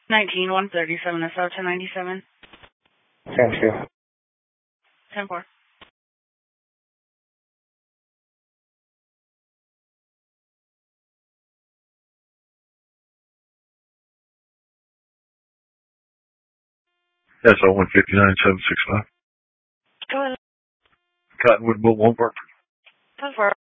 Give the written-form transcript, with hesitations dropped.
19137 SO 1097. Thank you. 10-4. SO 159-765. Go ahead. Cottonwood Mobile Home Park. 10-4.